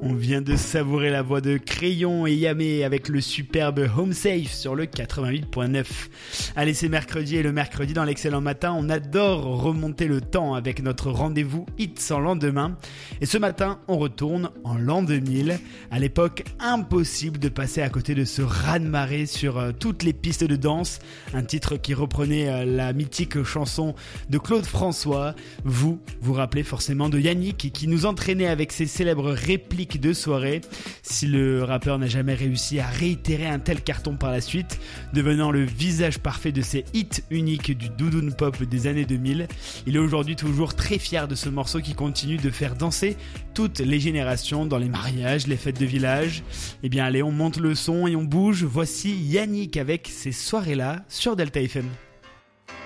On vient de savourer la voix de Crayon et Yamé avec le superbe Home Safe sur le 88.9. Allez, c'est mercredi et le mercredi dans l'excellent matin, on adore remonter le temps avec notre rendez-vous Hits sans lendemain. Et ce matin, on retourne en l'an 2000. À l'époque, impossible de passer à côté de ce raz-de-marée sur toutes les pistes de danse. Un titre qui reprenait la mythique chanson de Claude François. Vous rappelez forcément de Yannick qui nous entraînait avec ses célèbres répliques de soirée. Si le rappeur n'a jamais réussi à réitérer un tel carton par la suite, devenant le visage parfait de ces hits uniques du doudoune pop des années 2000, il est aujourd'hui toujours très fier de ce morceau qui continue de faire danser toutes les générations dans les mariages, les fêtes de village. Eh bien allez, on monte le son et on bouge. Voici Yannick avec ces soirées-là sur Delta FM.